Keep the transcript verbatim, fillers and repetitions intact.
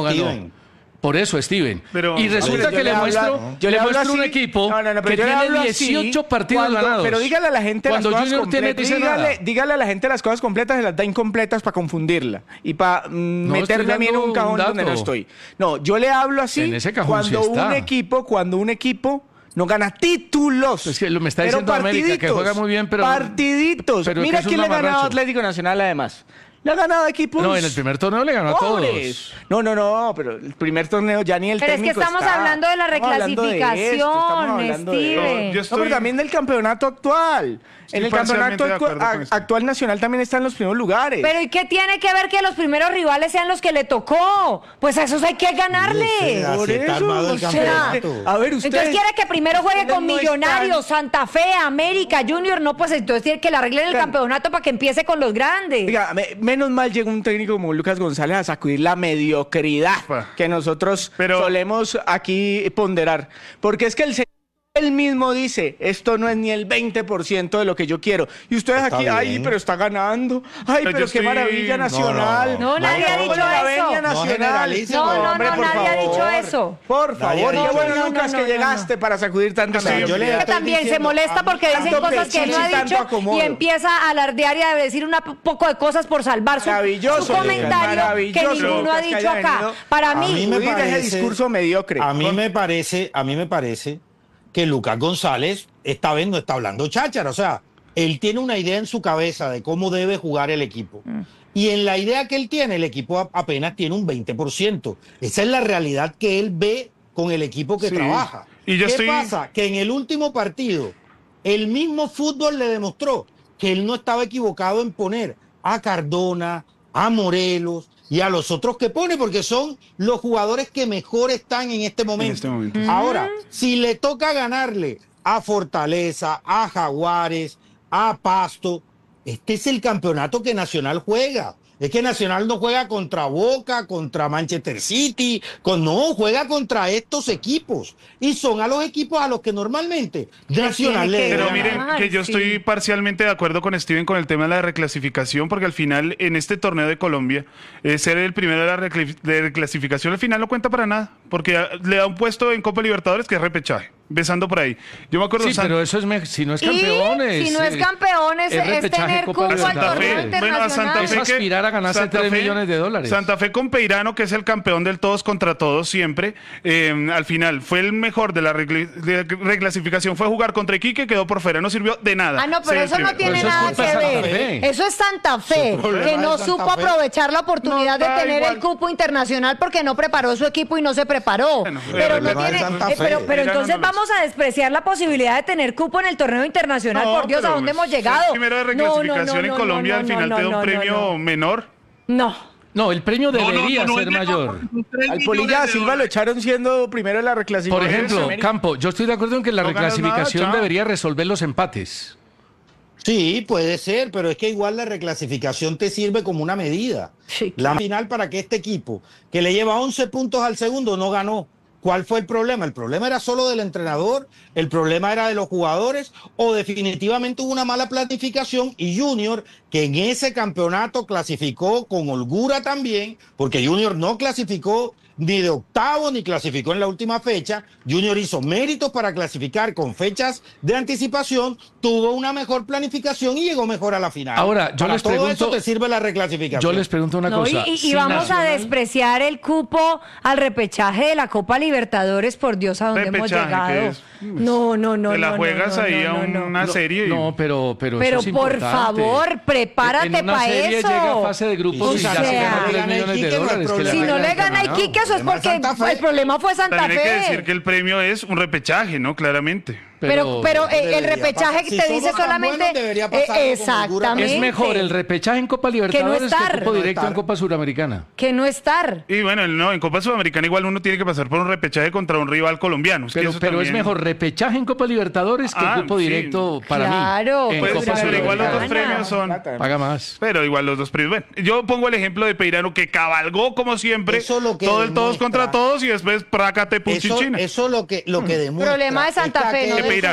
ganó. Steven. Por eso, Steven. Pero, y resulta yo que le hablo- muestro, yo le hablo muestro un así. equipo No, no, no, pero que yo le tiene hablo así dieciocho partidos cuando- ganados. Pero dígale a la gente Cuando las cosas Junior tiene, completas. dice Dígale, nada. dígale a la gente las cosas completas, se las da incompletas para confundirla y para mm, meterme a mí en dando un cajón un donde no dato. estoy. No, yo le hablo así En ese cajón cuando sí está. un equipo, cuando un equipo no gana títulos. Es que lo- me está pero diciendo América, que partiditos, juega muy bien, pero- Partiditos. pero Mira que es quién un le ha ganado a mamarracho. Atlético Nacional además. Le ha ganado a equipos. No, en el primer torneo le ganó a pobres. todos. No, no, no, pero el primer torneo ya ni el Pero es que técnico estamos está. hablando de la Estamos hablando de esto, estamos reclasificación, hablando de Steven. esto. Yo No, estoy- pero también del campeonato actual. Estoy En el campeonato parcialmente de actu- acuerdo con a- esto. actual nacional también está en los primeros lugares. Pero ¿y qué tiene que ver que los primeros rivales sean los que le tocó? Pues a esos hay que ganarle. Por Así está eso, armado el o sea, campeonato. a ver, usted. Entonces quiere que primero juegue con no Millonarios, están- Santa Fe, América, Junior, no, pues entonces tiene que le arreglen el Oigan. campeonato para que empiece con los grandes. Oiga, me- menos mal llega un técnico como Lucas González a sacudir la mediocridad Pa. que nosotros Pero- solemos aquí ponderar. Porque es que el señor él mismo dice, esto no es ni el veinte por ciento de lo que yo quiero. Y ustedes Está aquí, bien. ay, pero está ganando. Ay, Pero pero, yo qué estoy- maravilla No, nacional. no, no. No, nadie ha Ay, dicho la eso. venia No nacional. generalice, No, no, hombre, no, por nadie ha favor. dicho eso. Por Nadie ha favor, dicho qué bueno, eso. Lucas, No, que no, no, llegaste para sacudir tanta Sí, media. yo le Que estoy también se diciendo, molesta a- porque dicen tanto cosas que él no ha pechichi, tanto dicho acomodo. y empieza a alardear y a decir un poco de cosas por salvar su, Maravilloso, su comentario que maravilloso, ninguno Lucas, ha que dicho haya acá. venido Para a mí, mí me Sacudir ese parece- discurso mediocre. A mí me parece, a mí me parece que Lucas González esta vez no está hablando cháchara, o sea, él tiene una idea en su cabeza de cómo debe jugar el equipo. Y en la idea que él tiene, el equipo a- apenas tiene un veinte por ciento. Esa es la realidad que él ve con el equipo que Sí. trabaja. Y yo ¿Qué estoy- pasa? Que en el último partido, el mismo fútbol le demostró que él no estaba equivocado en poner a Cardona, a Morelos y a los otros que pone, porque son los jugadores que mejor están en este momento. este momento. Ahora, si le toca ganarle a Fortaleza, a Jaguares, a Pasto, este es el campeonato que Nacional juega. Es que Nacional no juega contra Boca, contra Manchester City, con, no, juega contra estos equipos. Y son a los equipos a los que normalmente Nacional tiene le que debe Pero ganar. miren ganar. Ay, que yo sí. estoy parcialmente de acuerdo con Steven con el tema de la reclasificación, porque al final en este torneo de Colombia, eh, ser el primero de la recli- de reclasificación al final no cuenta para nada, porque ah, le da un puesto en Copa Libertadores que es repechaje, empezando por ahí. Yo me acuerdo... Sí, San- pero eso es me- si no es y campeones. si no es eh, campeones, es, repechaje tener Copa cupo al Santa torneo Fe. Libertadores. Bueno, a Santa internacional. Fe Es aspirar a ganarse Santa tres Fe- millones de dólares. Santa Fe con Peirano, que es el campeón del todos contra todos siempre, eh, al final fue el mejor de la regla- de reclasificación, fue jugar contra Iquique, quedó por fuera, no sirvió de nada. Ah, no, pero ser el eso no primero. tiene Pero eso es nada culpa que de Santa ver. Fe. Eso es Santa Fe, problema que de no Santa supo Fe. aprovechar la oportunidad No, de da tener igual. el cupo internacional porque no preparó su equipo y no se preparó. Bueno, pero pero no problema de tiene, Santa eh, Fe. pero, pero Mira, entonces no, no, no. vamos a despreciar la posibilidad de tener cupo en el torneo internacional. No, Por Dios, ¿a pero, dónde pues, hemos llegado? ser primero de No, no, no, reclasificación no, en Colombia no, al no, final no, te da un no, premio no, no. menor. No. No, el premio debería no, no, ser no, no, mayor. no, tres Al millones Polilla de Silva lo dólares. echaron siendo primero en la Por reclasificación. ejemplo, América. Campo, yo estoy de acuerdo en que la No ganas reclasificación nada, chao. debería resolver los empates. Sí, puede ser, pero es que igual la reclasificación te sirve como una medida. Sí, La final para que este equipo, que le lleva once puntos al segundo, no ganó. ¿Cuál fue el problema? ¿El problema era solo del entrenador? ¿El problema era de los jugadores? ¿O definitivamente hubo una mala planificación? Y Junior, que en ese campeonato clasificó con holgura también, porque Junior no clasificó ni de octavo ni clasificó en la última fecha. Junior hizo méritos para clasificar con fechas de anticipación, tuvo una mejor planificación y llegó mejor a la final. Ahora, yo Para les todo pregunto- eso te sirve la reclasificación. Yo les pregunto una No, y, cosa. y- y si vamos a Nacional- despreciar el cupo al repechaje de la Copa Libertadores, por Dios, a dónde hemos Repechaje, llegado. ¿qué es? No, no, no. Te la no, juegas no, no, ahí no, a no, un- no. una serie. y- No, pero, pero, Pero eso es por importante. favor, prepárate En una para serie eso. llega a fase de grupos O y sea, ya se si ganó no le tres gana millones de Iquique, no hay dólares. que le problema. Si no arreglan le el gana a campeonato. Iquique, eso es Además, porque Santa Fe- el problema fue Santa También hay que Fe. decir que el premio es un repechaje, ¿no? Claramente. Pero, pero eh, el debería repechaje pasar. que Si te somos dice tan solamente. buenos, debería eh, pasarlo con holgura. exactamente. Es mejor el repechaje en Copa Libertadores que, estar. el cupo No directo en estar. Copa Suramericana. Que no estar. Y bueno, no, en Copa Sudamericana igual uno tiene que pasar por un repechaje contra un rival colombiano. Es que Pero, eso pero es también- mejor repechaje en Copa Libertadores que Ah, el cupo sí. directo para Claro, mí. En Pues, Copa pero igual los dos Sudamericana. premios son... Plata. Paga más. Pero igual los dos premios. Bueno, yo pongo el ejemplo de Peirano que cabalgó como siempre. Eso lo que todo el todos demuestra- contra todos y después prácate Eso, punchichina. eso lo que, lo que demuestra. Problema de Santa es que Fe, no aquel- de